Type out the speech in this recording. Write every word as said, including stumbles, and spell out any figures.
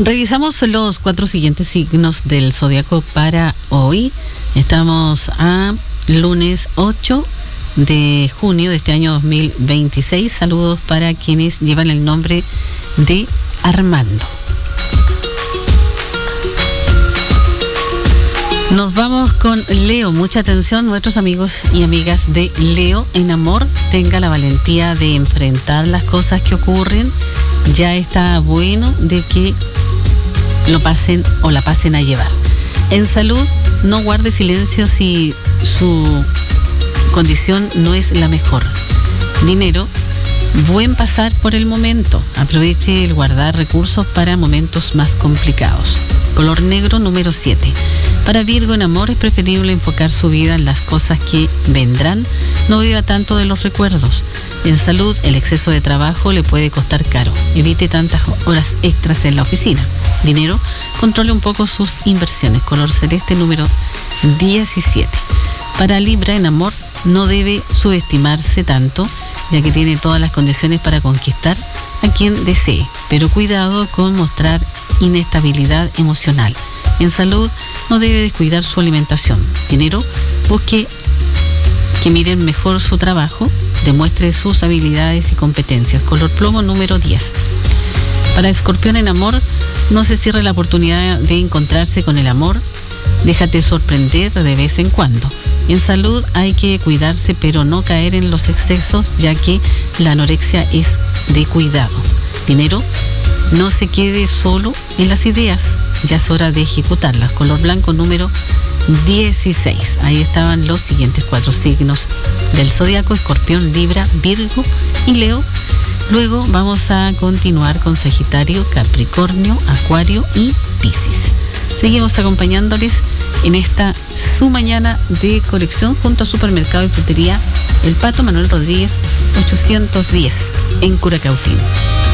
Revisamos los cuatro siguientes signos del zodiaco para hoy. Estamos a lunes ocho de junio de este año dos mil veintiséis. Saludos para quienes llevan el nombre de Armando. Nos vamos con Leo. Mucha atención, nuestros amigos y amigas de Leo. En amor, tenga la valentía de enfrentar las cosas que ocurren. Ya está bueno de que lo pasen o la pasen a llevar. En salud, no guarde silencio si su condición no es la mejor. Dinero, buen pasar por el momento. Aproveche el guardar recursos para momentos más complicados. Color negro número siete. Para Virgo, en amor, es preferible enfocar su vida en las cosas que vendrán. No viva tanto de los recuerdos. En salud, el exceso de trabajo le puede costar caro. Evite tantas horas extras en la oficina. Dinero, controle un poco sus inversiones. Color celeste número diecisiete. Para Libra, en amor, no debe subestimarse tanto, ya que tiene todas las condiciones para conquistar a quien desee. Pero cuidado con mostrar inestabilidad emocional. En salud, no debe descuidar su alimentación. Dinero, busque que miren mejor su trabajo, demuestre sus habilidades y competencias. Color plomo número diez. Para Escorpión, en amor, no se cierre la oportunidad de encontrarse con el amor. Déjate sorprender de vez en cuando. En salud hay que cuidarse, pero no caer en los excesos, ya que la anorexia es de cuidado. Dinero, no se quede solo en las ideas, ya es hora de ejecutarlas. Color blanco número dieciséis. Ahí estaban los siguientes cuatro signos del zodiaco: Escorpión, Libra, Virgo y Leo. Luego vamos a continuar con Sagitario, Capricornio, Acuario y Piscis. Seguimos acompañándoles en esta su mañana de colección junto a Supermercado y Frutería El Pato, Manuel Rodríguez ochocientos diez en Curacautín.